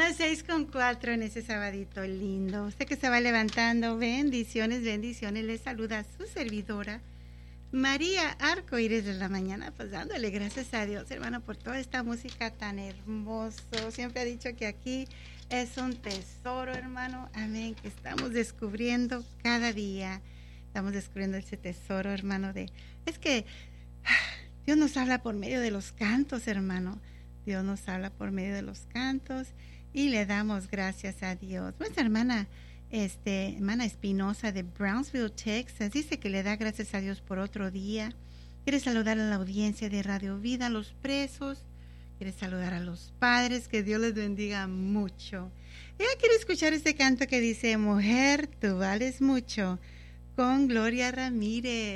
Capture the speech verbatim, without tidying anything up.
las seis con cuatro en ese sabadito lindo. Usted que se va levantando, bendiciones, bendiciones. Le saluda a su servidora, María Arcoíris de la mañana, pues dándole gracias a Dios, hermano, por toda esta música tan hermoso. Siempre ha dicho que aquí es un tesoro, hermano. Amén, que estamos descubriendo cada día. Estamos descubriendo ese tesoro, hermano, de... Es que Dios nos habla por medio de los cantos, hermano. Dios nos habla por medio de los cantos y le damos gracias a Dios. Nuestra hermana, este, hermana Espinosa de Brownsville, Texas, dice que le da gracias a Dios por otro día. Quiere saludar a la audiencia de Radio Vida, a los presos. Quiere saludar a los padres, que Dios les bendiga mucho. Ella quiere escuchar este canto que dice, mujer, tú vales mucho, con Gloria Ramírez.